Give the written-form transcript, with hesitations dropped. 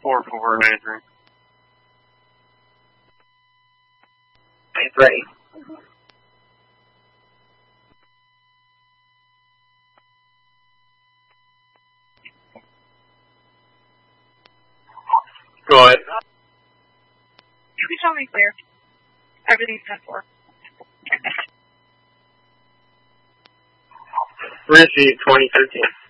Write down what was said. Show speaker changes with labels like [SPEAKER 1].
[SPEAKER 1] 4-4 measuring.
[SPEAKER 2] It's ready.
[SPEAKER 1] Go ahead.
[SPEAKER 3] You can tell me clear. Everything's done for.
[SPEAKER 1] Receive 2013.